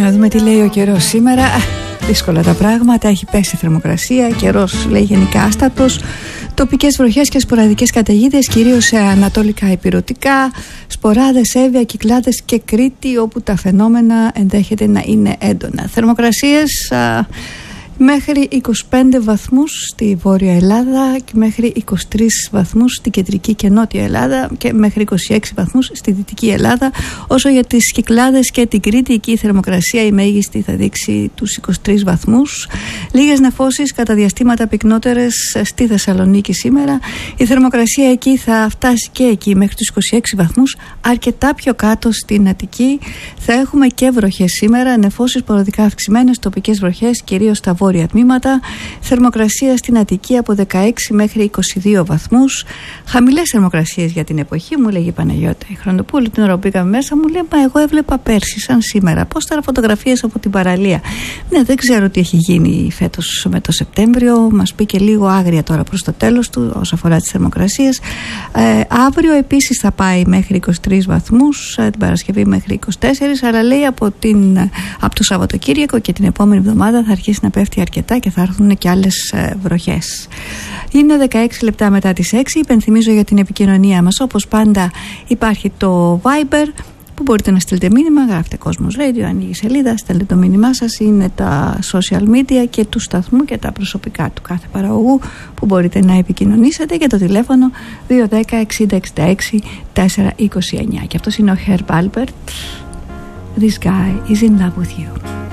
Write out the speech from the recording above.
να δούμε τι λέει ο καιρός σήμερα. Δύσκολα τα πράγματα, έχει πέσει η θερμοκρασία, καιρός λέει γενικά άστατος, τοπικές βροχές και σποραδικές καταιγίδες, κυρίως σε ανατολικά ηπειρωτικά, σποράδες, Εύβοια, Κυκλάδες και Κρήτη, όπου τα φαινόμενα ενδέχεται να είναι έντονα. Θερμοκρασίες μέχρι 25 βαθμούς στη Βόρεια Ελλάδα και μέχρι 23 βαθμούς στη Κεντρική και Νότια Ελλάδα και μέχρι 26 βαθμούς στη Δυτική Ελλάδα. Όσο για τις Κυκλάδες και την Κρήτη, εκεί η θερμοκρασία η μέγιστη θα δείξει τους 23 βαθμούς. Λίγες νεφώσεις κατά διαστήματα πυκνότερες στη Θεσσαλονίκη σήμερα. Η θερμοκρασία εκεί θα φτάσει και εκεί μέχρι τους 26 βαθμούς. Αρκετά πιο κάτω στην Αττική θα έχουμε και βροχές σήμερα, νεφώσεις ποροδικά αυξημένες, τοπικές βροχές κυρίως στα βόρεια τμήματα. Θερμοκρασία στην Αττική από 16 μέχρι 22 βαθμούς. Χαμηλές θερμοκρασίες για την εποχή, μου λέγει η Παναγιώτα η Χρονοπούλου την ώρα που πήγαμε μέσα. Μου λέει, μα εγώ έβλεπα πέρσι σαν σήμερα. Πώς ήταν φωτογραφίες από την παραλία. Ναι, δεν ξέρω τι έχει γίνει φέτος με το Σεπτέμβριο. Μας πήγε λίγο άγρια τώρα προς το τέλος του όσο αφορά τις θερμοκρασίες. Αύριο επίσης θα πάει μέχρι 23 βαθμούς, την Παρασκευή μέχρι 24, αλλά λέει από το Σαββατοκύριακο και την επόμενη εβδομάδα θα αρχίσει να πέφτει αρκετά και θα έρθουν και άλλες βροχές. Είναι 16 λεπτά μετά τις 6. Υπενθυμίζω για την επικοινωνία μας, όπως πάντα υπάρχει το Viber που μπορείτε να στείλετε μήνυμα, γράφετε Κόσμος Radio, ανοίγει η σελίδα, στέλνετε το μήνυμά σας. Είναι τα social media και του σταθμού και τα προσωπικά του κάθε παραγωγού που μπορείτε να επικοινωνήσετε, και το τηλέφωνο 210 60 66 429. Και αυτός είναι ο Herb Alpert. This guy is in love with you.